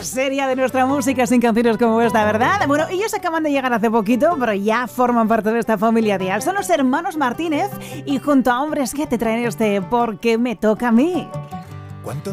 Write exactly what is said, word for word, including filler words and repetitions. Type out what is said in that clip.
seria de nuestra música sin canciones como esta, ¿verdad? Bueno, ellos acaban de llegar hace poquito, pero ya forman parte de esta familia dial. Son los hermanos Martínez y junto a Hombres que te traen este Porque me toca a mí. ¿Cuántos